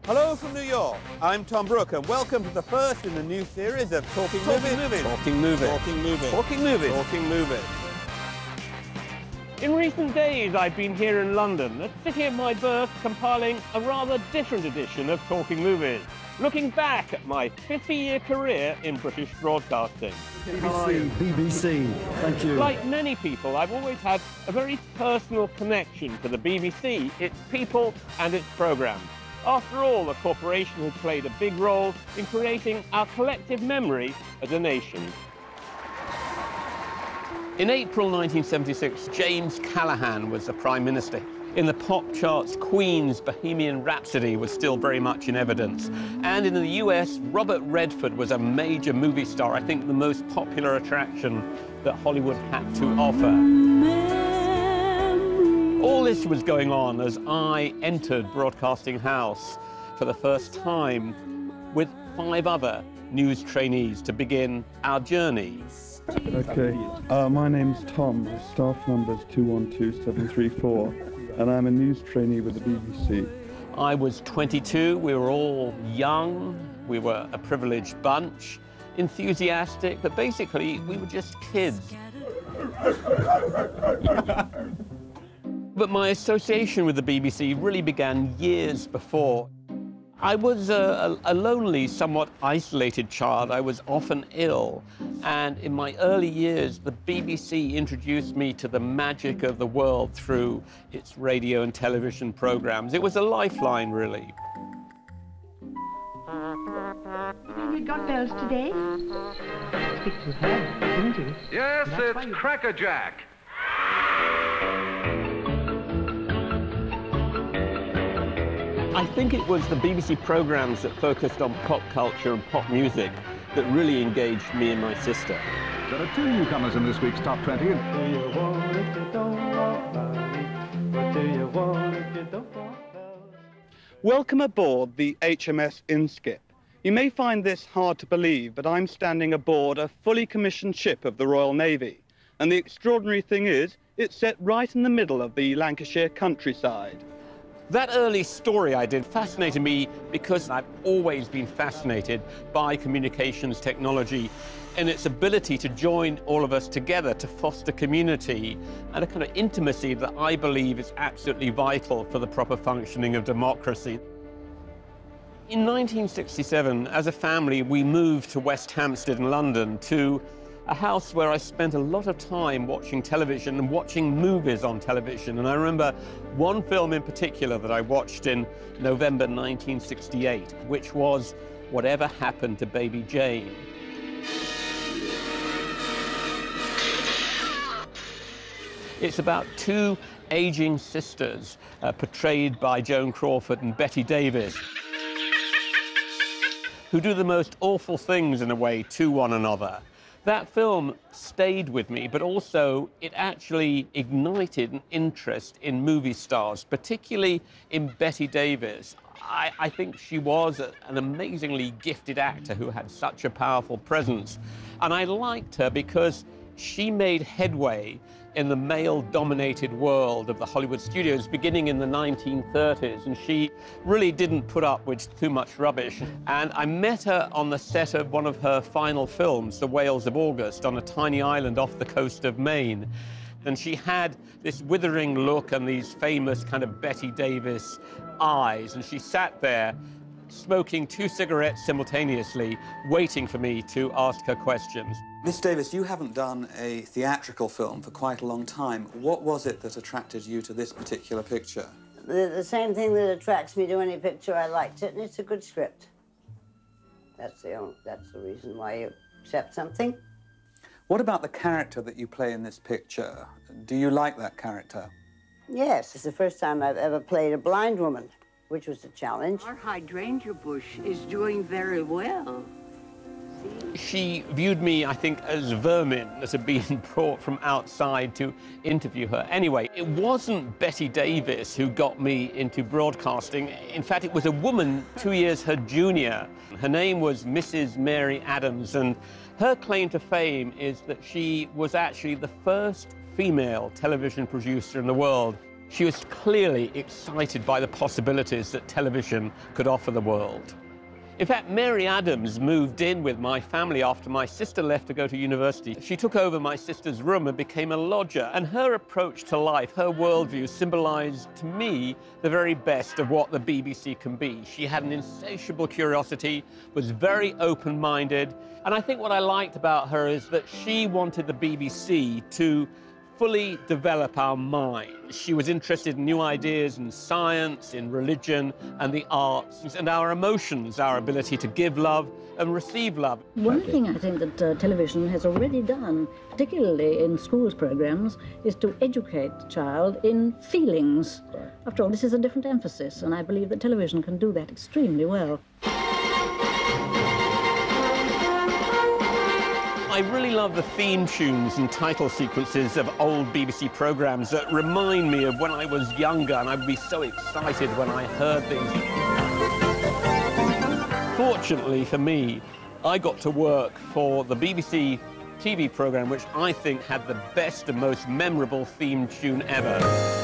Hello from New York. I'm Tom Brooke, and welcome to the first in the new series of Talking Movies. Talking Movies. Talking Movies. Talking Movies. Talking Movies. In recent days, I've been here in London, the city of my birth, compiling a rather different edition of Talking Movies, looking back at my 50-year career in British broadcasting. BBC, thank you. Like many people, I've always had a very personal connection to the BBC, its people and its programmes. After all, a corporation who played a big role in creating our collective memory as a nation. In April 1976, James Callaghan was the Prime Minister. In the pop charts, Queen's Bohemian Rhapsody was still very much in evidence. And in the US, Robert Redford was a major movie star, I think the most popular attraction that Hollywood had to offer. All this was going on as I entered Broadcasting House for the first time with 5 other news trainees to begin our journey. Okay, my name's Tom, staff number's 212734, and I'm a news trainee with the BBC. I was 22, we were all young, we were a privileged bunch, enthusiastic, but basically we were just kids. But my association with the BBC really began years before. I was a lonely, somewhat isolated child. I was often ill. And in my early years, the BBC introduced me to the magic of the world through its radio and television programs. It was a lifeline, really. You got bells today? Speak to her, didn't you? Yes, it's Crackerjack. I think it was the BBC programmes that focused on pop culture and pop music that really engaged me and my sister. There are 2 newcomers in this week's Top 20. Do you want if you don't want money? What do you want if you don't want bells? Welcome aboard the HMS Inskip. You may find this hard to believe, but I'm standing aboard a fully commissioned ship of the Royal Navy. And the extraordinary thing is, it's set right in the middle of the Lancashire countryside. That early story I did fascinated me because I've always been fascinated by communications technology and its ability to join all of us together to foster community and a kind of intimacy that I believe is absolutely vital for the proper functioning of democracy. In 1967, as a family, we moved to West Hampstead in London to a house where I spent a lot of time watching television and watching movies on television. And I remember one film in particular that I watched in November 1968, which was Whatever Happened to Baby Jane. It's about 2 aging sisters portrayed by Joan Crawford and Bette Davis, who do the most awful things in a way to one another. That film stayed with me, but also it actually ignited an interest in movie stars, particularly in Bette Davis. I think she was an amazingly gifted actor who had such a powerful presence. And I liked her because she made headway in the male-dominated world of the Hollywood studios beginning in the 1930s, and she really didn't put up with too much rubbish. And I met her on the set of one of her final films, The Whales of August, on a tiny island off the coast of Maine. And she had this withering look and these famous kind of Bette Davis eyes, and she sat there smoking 2 cigarettes simultaneously, waiting for me to ask her questions. Miss Davis, you haven't done a theatrical film for quite a long time. What was it that attracted you to this particular picture? The same thing that attracts me to any picture. I liked it, and it's a good script. That's the reason why you accept something. What about the character that you play in this picture? Do you like that character? Yes, it's the first time I've ever played a blind woman, which was a challenge. Our hydrangea bush is doing very well. She viewed me, I think, as vermin that had been brought from outside to interview her. Anyway, it wasn't Bette Davis who got me into broadcasting. In fact, it was a woman 2 years her junior. Her name was Mrs. Mary Adams, and her claim to fame is that she was actually the first female television producer in the world. She was clearly excited by the possibilities that television could offer the world. In fact, Mary Adams moved in with my family after my sister left to go to university. She took over my sister's room and became a lodger. And her approach to life, her worldview, symbolized to me the very best of what the BBC can be. She had an insatiable curiosity, was very open-minded. And I think what I liked about her is that she wanted the BBC to fully develop our minds. She was interested in new ideas in science, in religion, and the arts, and our emotions, our ability to give love and receive love. One thing I think that television has already done, particularly in schools programs, is to educate the child in feelings. After all, this is a different emphasis, and I believe that television can do that extremely well. I really love the theme tunes and title sequences of old BBC programmes that remind me of when I was younger, and I'd be so excited when I heard these. Fortunately for me, I got to work for the BBC TV programme, which I think had the best and most memorable theme tune ever.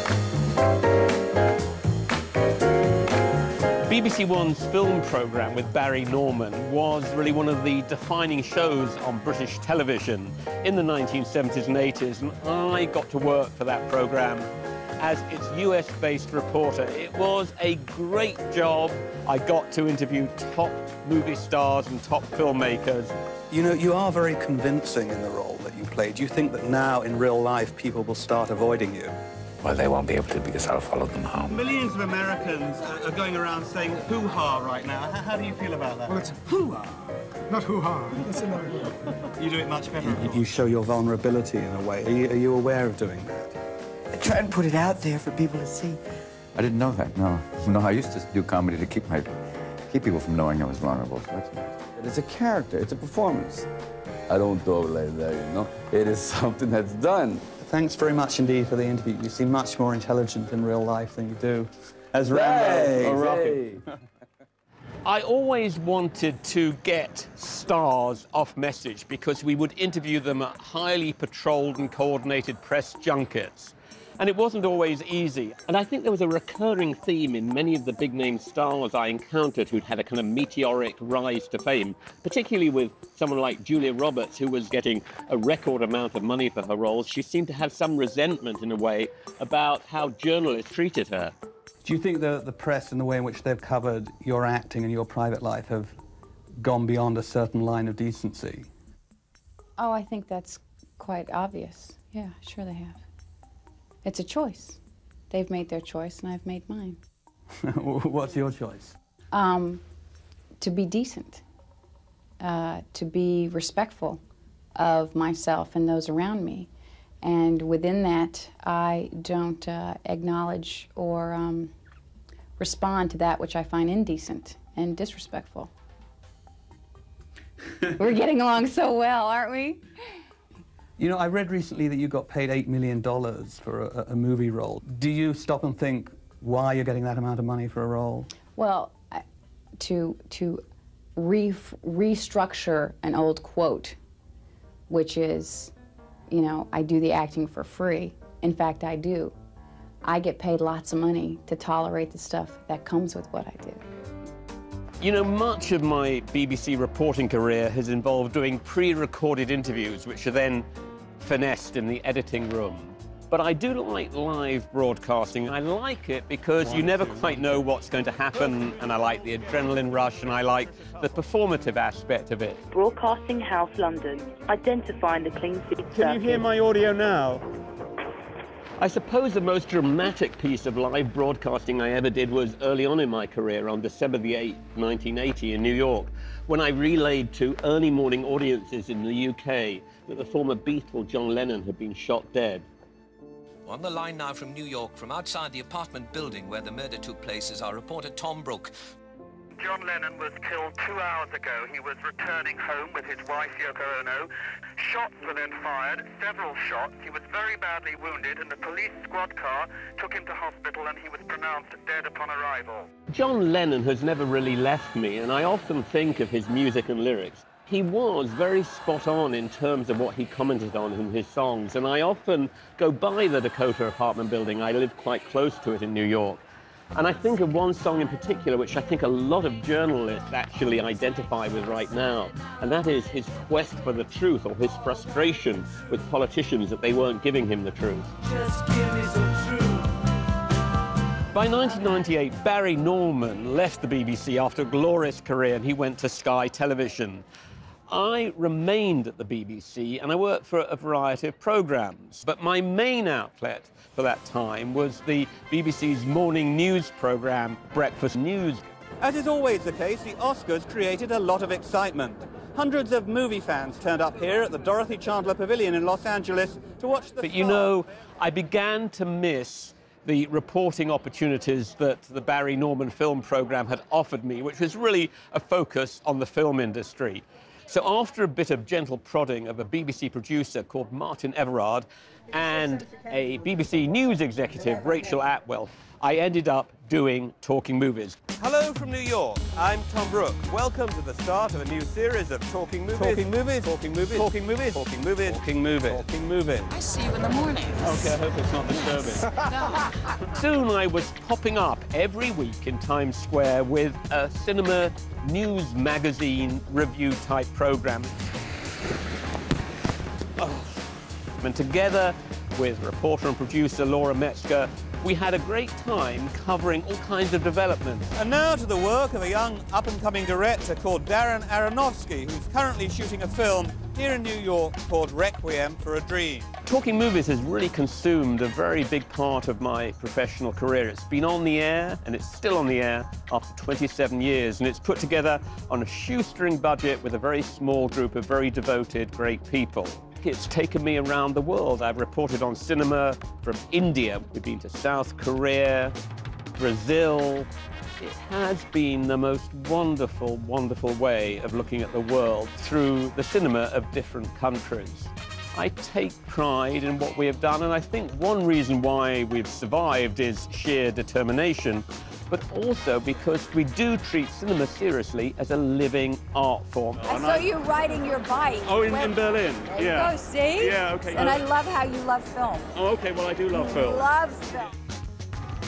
BBC One's film programme with Barry Norman was really one of the defining shows on British television in the 1970s and 80s, and I got to work for that programme as its US-based reporter. It was a great job. I got to interview top movie stars and top filmmakers. You know, you are very convincing in the role that you played. Do you think that now, in real life, people will start avoiding you? Well, they won't be able to because I'll follow them home. Millions of Americans are going around saying hoo-ha right now. How do you feel about that? Well, it's hoo-ha, not hoo-ha. That's another word. You do it much better. You show your vulnerability in a way. Are you aware of doing that? I try and put it out there for people to see. I didn't know that, no. No, I used to do comedy to keep people from knowing I was vulnerable, so that's nice. It's a character, it's a performance. I don't talk like that, you know? It is something that's done. Thanks very much indeed for the interview. You seem much more intelligent in real life than you do as Rambo or Rocky. I always wanted to get stars off message because we would interview them at highly patrolled and coordinated press junkets. And it wasn't always easy. And I think there was a recurring theme in many of the big-name stars I encountered who'd had a kind of meteoric rise to fame, particularly with someone like Julia Roberts, who was getting a record amount of money for her roles. She seemed to have some resentment, in a way, about how journalists treated her. Do you think the press and the way in which they've covered your acting and your private life have gone beyond a certain line of decency? Oh, I think that's quite obvious. Yeah, sure they have. It's a choice. They've made their choice, and I've made mine. What's your choice? To be decent, to be respectful of myself and those around me. And within that, I don't acknowledge or respond to that which I find indecent and disrespectful. We're getting along so well, aren't we? You know, I read recently that you got paid $8 million for a movie role. Do you stop and think why you're getting that amount of money for a role? Well, to restructure an old quote, which is, you know, I do the acting for free. In fact, I do. I get paid lots of money to tolerate the stuff that comes with what I do. You know, much of my BBC reporting career has involved doing pre-recorded interviews, which are then finessed in the editing room. But I do like live broadcasting. I like it because you never quite know what's going to happen, and I like the adrenaline rush, and I like the performative aspect of it. Broadcasting House London, identifying the clean feed circuit. Can you hear my audio now? I suppose the most dramatic piece of live broadcasting I ever did was early on in my career on December the 8th, 1980 in New York, when I relayed to early morning audiences in the UK that the former Beatle John Lennon had been shot dead. On the line now from New York, from outside the apartment building where the murder took place, is our reporter Tom Brooke. John Lennon was killed 2 hours ago. He was returning home with his wife, Yoko Ono. Shots were then fired, several shots. He was very badly wounded, and the police squad car took him to hospital, and he was pronounced dead upon arrival. John Lennon has never really left me, and I often think of his music and lyrics He was very spot on in terms of what he commented on in his songs, and I often go by the Dakota apartment building. I live quite close to it in New York. And I think of one song in particular, which I think a lot of journalists actually identify with right now, and that is his quest for the truth, or his frustration with politicians that they weren't giving him the truth. Just give me some truth. By 1998, Barry Norman left the BBC after a glorious career, and he went to Sky Television. I remained at the BBC, and I worked for a variety of programmes, but my main outlet for that time was the BBC's morning news programme, Breakfast News. As is always the case, the Oscars created a lot of excitement. Hundreds of movie fans turned up here at the Dorothy Chandler Pavilion in Los Angeles to watch the... But you know, I began to miss the reporting opportunities that the Barry Norman film programme had offered me, which was really a focus on the film industry. So after a bit of gentle prodding of a BBC producer called Martin Everard and a BBC News executive, Rachel Atwell, I ended up doing Talking Movies. Hello from New York, I'm Tom Brooke. Welcome to the start of a new series of Talking Movies. Talking Movies. Talking Movies. Talking Movies. Talking Movies. Talking Movies. Talking Movies. I see you in the morning. Okay, I hope it's not disturbing. Soon I was popping up every week in Times Square with a cinema news magazine review type program. And together with reporter and producer Laura Metzger, we had a great time covering all kinds of developments. And now to the work of a young up-and-coming director called Darren Aronofsky, who's currently shooting a film here in New York called Requiem for a Dream. Talking Movies has really consumed a very big part of my professional career. It's been on the air, and it's still on the air after 27 years, and it's put together on a shoestring budget with a very small group of very devoted, great people. It's taken me around the world. I've reported on cinema from India. We've been to South Korea, Brazil. It has been the most wonderful, wonderful way of looking at the world through the cinema of different countries. I take pride in what we have done, and I think one reason why we've survived is sheer determination, but also because we do treat cinema seriously as a living art form. I saw you riding your bike. Oh, in Berlin? There you go, see? Yeah, okay. And I love how you love film. Oh, okay, well, I do love film. Love film.